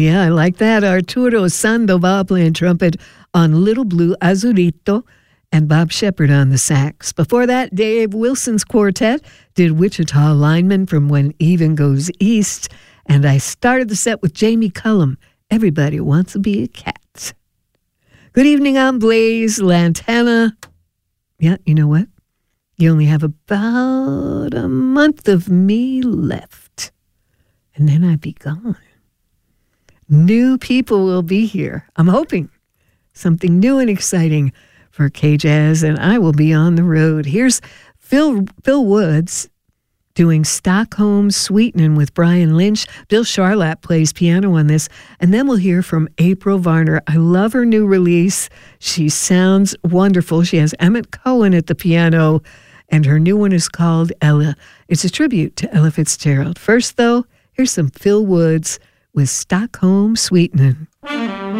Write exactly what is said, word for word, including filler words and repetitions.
Yeah, I like that. Arturo Sandoval playing trumpet on Little Blue Azulito and Bob Shepard on the sax. Before that, Dave Wilson's quartet did Wichita Lineman from When Even Goes East. And I started the set with Jamie Cullum, Everybody Wants to Be a Cat. Good evening, I'm Blaze Lantana. Yeah, you know what? You only have about a month of me left. And then I'd be gone. New people will be here. I'm hoping something new and exciting for K-Jazz, and I will be on the road. Here's Phil Phil Woods doing Stockholm Sweetening with Brian Lynch. Bill Charlap plays piano on this, and then we'll hear from April Varner. I love her new release. She sounds wonderful. She has Emmett Cohen at the piano, and her new one is called Ella. It's a tribute to Ella Fitzgerald. First, though, here's some Phil Woods with Stockholm Sweetening.